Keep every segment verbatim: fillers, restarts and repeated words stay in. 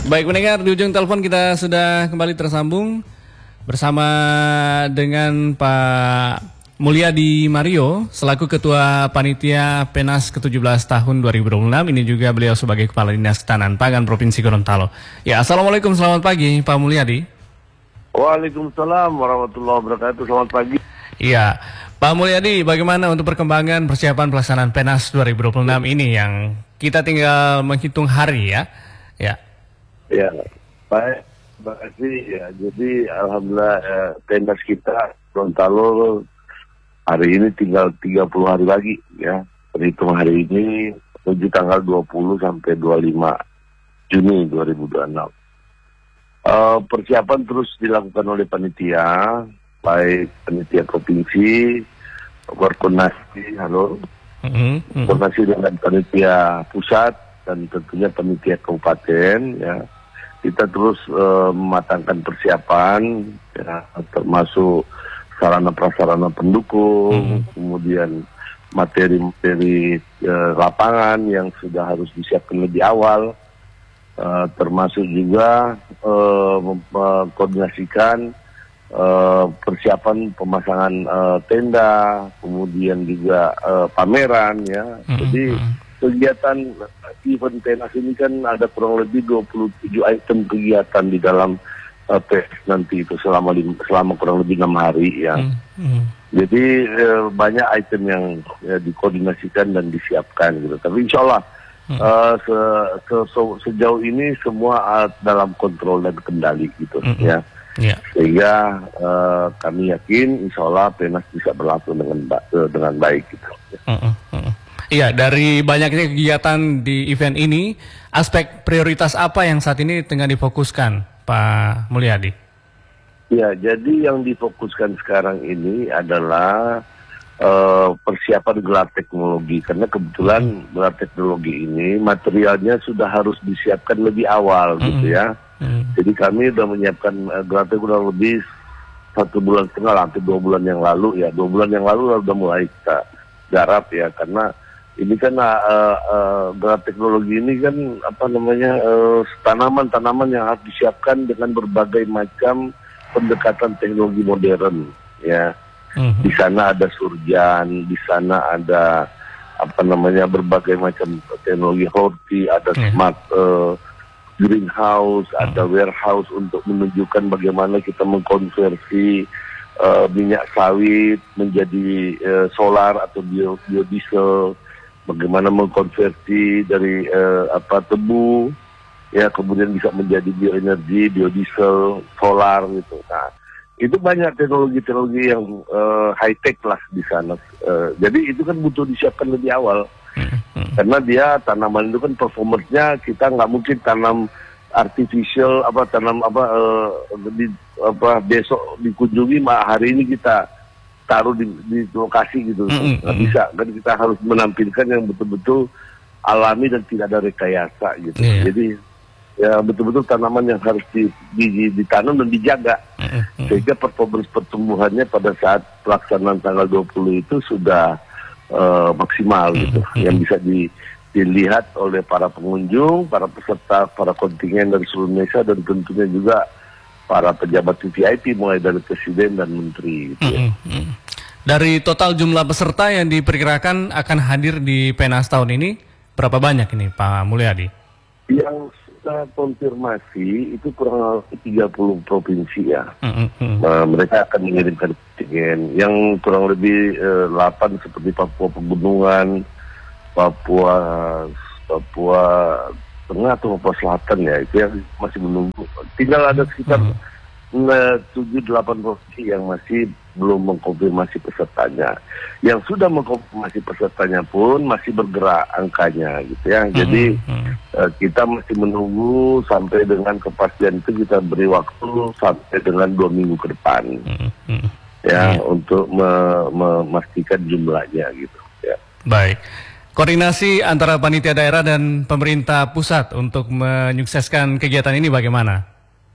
Baik pendengar, di ujung telepon kita sudah kembali tersambung bersama dengan Pak Mulyadi Mario selaku Ketua Panitia Penas ke tujuh belas tahun dua ribu dua puluh enam. Ini juga beliau sebagai Kepala Dinas Ketahanan Pangan Provinsi Gorontalo. Ya, Assalamualaikum, selamat pagi Pak Mulyadi. Waalaikumsalam warahmatullahi wabarakatuh, selamat pagi. Iya, Pak Mulyadi, bagaimana untuk perkembangan persiapan pelaksanaan Penas dua ribu dua puluh enam ini yang kita tinggal menghitung hari ya? Ya. Ya, baik, terima kasih ya. Jadi alhamdulillah eh, Penas kita Gorontalo hari ini tinggal tiga puluh hari lagi ya. Perhitung hari ini menuju tanggal dua puluh sampai dua puluh lima Juni dua ribu dua puluh enam. Uh, persiapan terus dilakukan oleh panitia, baik panitia provinsi, berkoordinasi, halo, mm-hmm. koordinasi dengan panitia pusat dan tentunya panitia kabupaten ya. Kita terus uh, mematangkan persiapan ya, termasuk sarana prasarana pendukung, mm-hmm. kemudian materi-materi uh, lapangan yang sudah harus disiapkan lebih awal. Uh, termasuk juga uh, mengkoordinasikan uh, persiapan pemasangan uh, tenda, kemudian juga uh, pameran ya. Mm-hmm. Jadi kegiatan event Penas ini kan ada kurang lebih dua puluh tujuh item kegiatan di dalam uh, Penas nanti itu selama lim, selama kurang lebih enam hari ya. Mm-hmm. Jadi uh, banyak item yang ya, dikoordinasikan dan disiapkan gitu. Tapi insya Allah Uh, se, se, se, sejauh ini semua uh, dalam kontrol dan kendali gitu mm-hmm. ya, yeah. Sehingga uh, kami yakin insya Allah Penas bisa berlangsung dengan uh, dengan baik gitu. Mm-hmm. Iya, dari banyaknya kegiatan di event ini, aspek prioritas apa yang saat ini tengah difokuskan, Pak Mulyadi? Ya, jadi yang difokuskan sekarang ini adalah Uh, persiapan gelar teknologi, karena kebetulan hmm. gelar teknologi ini materialnya sudah harus disiapkan lebih awal hmm. gitu ya. Hmm. Jadi kami sudah menyiapkan uh, gelar teknologi lebih satu bulan setengah, hampir dua bulan yang lalu ya. Dua bulan yang lalu sudah mulai kita garap ya, karena ini kan uh, uh, gelar teknologi ini kan apa namanya uh, tanaman-tanaman yang harus disiapkan dengan berbagai macam pendekatan teknologi modern ya. Mm-hmm. Di sana ada surjan, di sana ada apa namanya berbagai macam teknologi horti, ada mm-hmm. smart uh, greenhouse, mm-hmm. ada warehouse untuk menunjukkan bagaimana kita mengkonversi uh, minyak sawit menjadi uh, solar atau bio biodiesel, bagaimana mengkonversi dari uh, apa tebu ya kemudian bisa menjadi bioenergi, biodiesel, solar gitu. Nah, itu banyak teknologi-teknologi yang uh, high-tech lah di sana. Uh, jadi itu kan butuh disiapkan lebih awal. Hmm. Karena dia tanaman itu kan performance-nya kita nggak mungkin tanam artificial, apa tanam apa, uh, di, apa besok dikunjungi, hari ini kita taruh di, di lokasi gitu. Hmm. Nggak bisa. Kan kita harus menampilkan yang betul-betul alami dan tidak ada rekayasa gitu. Yeah. Jadi ya betul-betul tanaman yang harus di, di, ditanam dan dijaga mm-hmm. sehingga performance pertumbuhannya pada saat pelaksanaan tanggal dua puluh itu sudah uh, maksimal gitu mm-hmm. yang bisa di, dilihat oleh para pengunjung, para peserta, para kontingen dari seluruh Indonesia dan tentunya juga para pejabat V I P mulai dari presiden dan menteri gitu ya. Mm-hmm. Dari total jumlah peserta yang diperkirakan akan hadir di Penas tahun ini berapa banyak ini Pak Mulyadi? Yang kita konfirmasi itu kurang lebih tiga puluh provinsi ya. Mm-hmm. Uh, mereka akan mengirimkan kontingen yang kurang lebih uh, delapan seperti Papua Pegunungan, Papua Papua Tengah atau Papua Selatan ya, itu yang masih menunggu. Tinggal ada sekitar tujuh delapan provinsi yang masih belum mengkonfirmasi pesertanya. Yang sudah mengkonfirmasi pesertanya pun masih bergerak angkanya gitu ya. Jadi mm-hmm. uh, kita masih menunggu sampai dengan kepastian itu, kita beri waktu sampai dengan dua minggu ke depan mm-hmm. ya mm-hmm. untuk me- memastikan jumlahnya gitu ya. Baik. Koordinasi antara panitia daerah dan pemerintah pusat untuk menyukseskan kegiatan ini bagaimana?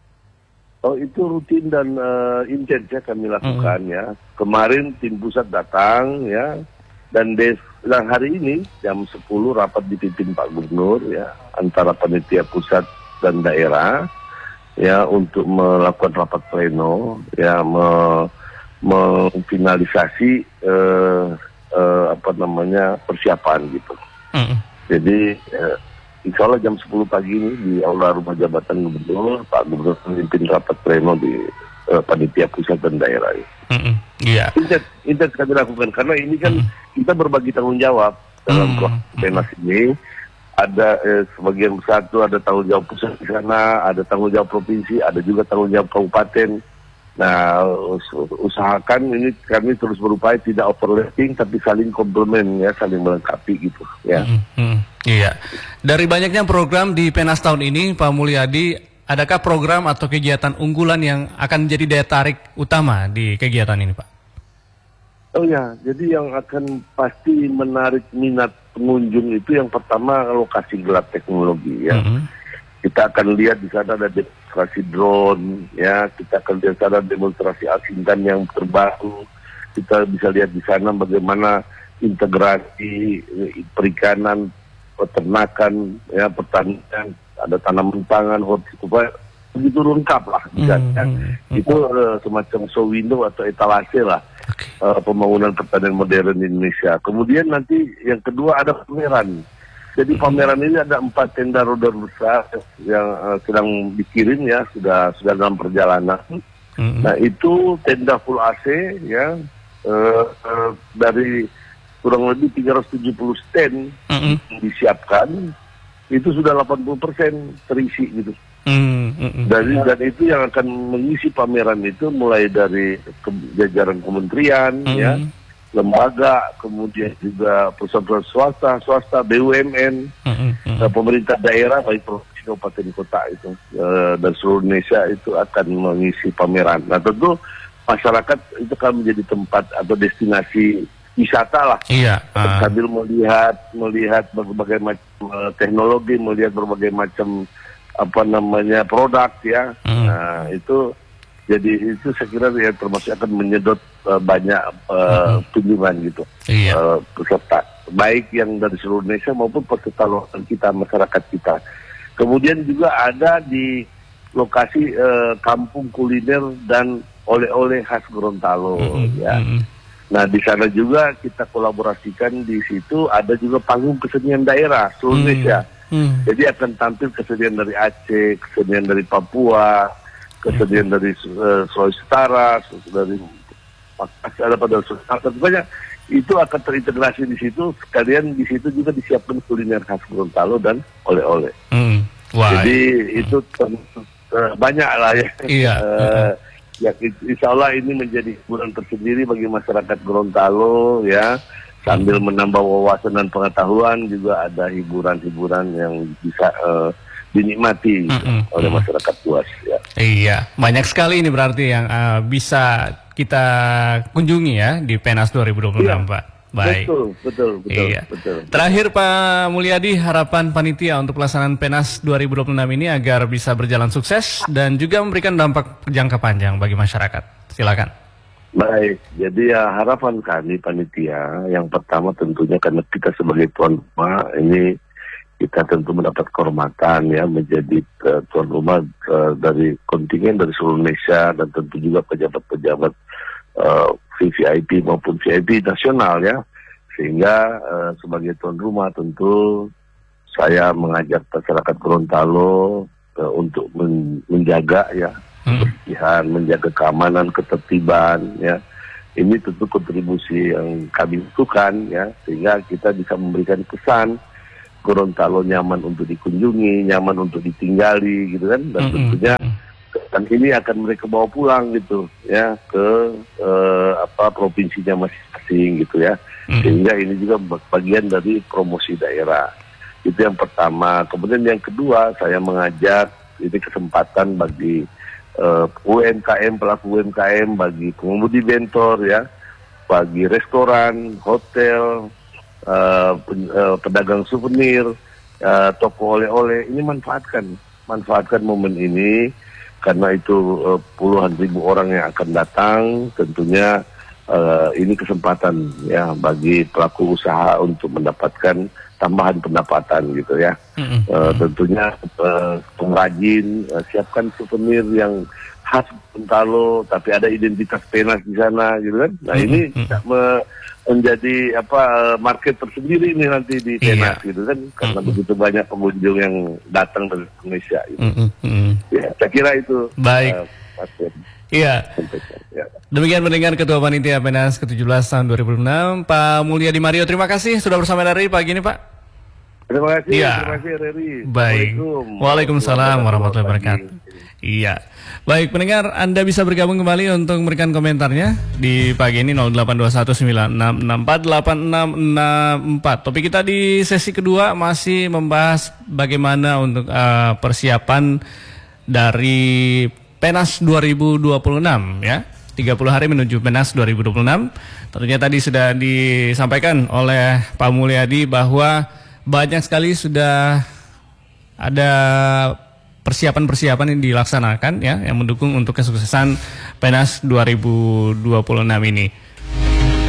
Oh, itu rutin dan uh, intens ya kami lakukan mm. ya. Kemarin tim pusat datang ya, dan des dan hari ini jam sepuluh rapat dipimpin Pak Gubernur ya, antara panitia pusat dan daerah ya untuk melakukan rapat pleno ya me, memfinalisasi eh, eh, apa namanya persiapan gitu. Mm. Jadi eh, insya Allah jam sepuluh pagi ini di Aula Rumah Jabatan Gubernur, Pak Gubernur memimpin rapat pleno di eh, panitia pusat dan daerah. Mm-hmm. Yeah. Intens, intens kami lakukan karena ini kan mm-hmm. kita berbagi tanggung jawab dalam mm-hmm. Penas ini. Ada eh, sebagian satu ada tanggung jawab pusat di sana, ada tanggung jawab provinsi, ada juga tanggung jawab kabupaten. Nah, usahakan ini kami terus berupaya tidak overlapping tapi saling komplement ya, saling melengkapi gitu ya. Mm-hmm. Iya. Dari banyaknya program di Penas tahun ini, Pak Mulyadi, adakah program atau kegiatan unggulan yang akan menjadi daya tarik utama di kegiatan ini, Pak? Oh ya, jadi yang akan pasti menarik minat pengunjung itu yang pertama lokasi gelap teknologi ya. Mm-hmm. Kita akan lihat di sana ada demonstrasi drone ya, kita akan lihat sana demonstrasi asingan yang terbaru. Kita bisa lihat di sana bagaimana integrasi perikanan, peternakan, ya pertanian, ada tanaman pangan, hortikultura, begitu lengkap lah. Bisa, mm-hmm. ya. Itu uh, semacam show window atau etalase lah. Okay. Uh, pembangunan pertanian modern di Indonesia. Kemudian nanti yang kedua ada pameran. Jadi pameran ini ada empat tenda roda besar yang uh, sedang dikirim ya, sudah sudah dalam perjalanan. Mm-hmm. Nah itu tenda full A C ya, uh, uh, dari kurang lebih tiga ratus tujuh puluh stand mm-hmm. disiapkan, itu sudah delapan puluh persen terisi gitu. Mm-hmm. Dari dan itu yang akan mengisi pameran itu mulai dari ke, jajaran kementerian, mm-hmm. ya, lembaga, kemudian juga perusahaan swasta, swasta, B U M N, mm-hmm. uh, pemerintah daerah, baik provinsi, kabupaten, kota itu uh, dan seluruh Indonesia itu akan mengisi pameran. Nah tentu masyarakat itu akan menjadi tempat atau destinasi wisata lah. Iya. Uh. Sambil melihat melihat berbagai macam uh, teknologi, melihat berbagai macam apa namanya produk ya. Hmm. Nah itu jadi itu saya kira ya termasuk akan menyedot uh, banyak uh, hmm. kunjungan gitu. Iya. Uh, peserta baik yang dari seluruh Indonesia maupun peserta lokal kita, masyarakat kita. Kemudian juga ada di lokasi uh, kampung kuliner dan oleh-oleh khas Gorontalo hmm. ya. Hmm. Nah di sana juga kita kolaborasikan, di situ ada juga panggung kesenian daerah seluruh hmm. Indonesia. Hmm. Jadi akan tampil kesenian dari Aceh, kesenian dari Papua, kesenian dari uh, Sulawesi Utara, dari Makassar, ada pada Sulawesi banyak. Itu akan terintegrasi di situ. Sekalian di situ juga disiapkan kuliner khas Gorontalo dan oleh-oleh. Hmm. Jadi hmm. itu uh, banyak lah ya. Iya. uh, ya insya Allah ini menjadi hiburan tersendiri bagi masyarakat Gorontalo ya. Sambil menambah wawasan dan pengetahuan, juga ada hiburan-hiburan yang bisa uh, dinikmati mm-hmm. oleh masyarakat luas. Ya. Iya, banyak sekali ini berarti yang uh, bisa kita kunjungi ya di Penas dua ribu dua puluh enam, iya. Pak. Baik. Betul, betul, betul, iya. betul. Terakhir Pak Mulyadi, harapan panitia untuk pelaksanaan Penas dua ribu dua puluh enam ini agar bisa berjalan sukses dan juga memberikan dampak jangka panjang bagi masyarakat. Silakan. Baik, jadi ya harapan kami panitia yang pertama tentunya karena kita sebagai tuan rumah ini kita tentu mendapat kehormatan ya menjadi uh, tuan rumah uh, dari kontingen dari seluruh Indonesia dan tentu juga pejabat-pejabat uh, V V I P maupun V I P nasional ya, sehingga uh, sebagai tuan rumah tentu saya mengajak masyarakat Gorontalo uh, untuk men menjaga ya kebersihan, menjaga keamanan, ketertiban ya. Ini tentu kontribusi yang kami lakukan ya, sehingga kita bisa memberikan kesan Gorontalo nyaman untuk dikunjungi, nyaman untuk ditinggali gitu kan, dan tentunya kesan ini akan mereka bawa pulang gitu ya ke eh, apa provinsinya masing-masing gitu ya. Sehingga ini juga bagian dari promosi daerah. Itu yang pertama. Kemudian yang kedua, saya mengajak ini kesempatan bagi Uh, U M K M, pelaku U M K M, bagi pengemudi bentor ya, bagi restoran, hotel, uh, pen, uh, pedagang souvenir, uh, toko oleh-oleh, ini manfaatkan, manfaatkan momen ini karena itu uh, puluhan ribu orang yang akan datang, tentunya uh, ini kesempatan ya bagi pelaku usaha untuk mendapatkan tambahan pendapatan gitu ya. Mm-hmm. uh, tentunya uh, pengrajin uh, siapkan souvenir yang khas Gorontalo, tapi ada identitas Penas di sana gitu kan. Nah mm-hmm. ini bisa me- menjadi apa market tersendiri ini nanti di Penas iya. gitu kan, karena mm-hmm. begitu banyak pengunjung yang datang dari Indonesia. Gitu. Mm-hmm. Ya, saya kira itu. Baik. Uh, Iya. Ya. Demikian mendengar Ketua Panitia Penas ke tujuh belas tahun dua ribu enam, Pak Mulyadi Mario. Terima kasih sudah bersama dari pagi ini, Pak. Terima kasih. Ya. Terima kasih, Reri. Baik. Waalaikumsalam warahmatullahi wabarakatuh. Iya. Baik, pendengar, Anda bisa bergabung kembali untuk memberikan komentarnya di pagi ini nol delapan dua satu sembilan enam enam empat delapan enam enam empat. Topik kita di sesi kedua masih membahas bagaimana untuk uh, persiapan dari Penas dua ribu dua puluh enam ya. tiga puluh hari menuju Penas dua ribu dua puluh enam. Tentunya tadi sudah disampaikan oleh Pak Mulyadi bahwa banyak sekali sudah ada persiapan-persiapan yang dilaksanakan ya, yang mendukung untuk kesuksesan Penas dua ribu dua puluh enam ini.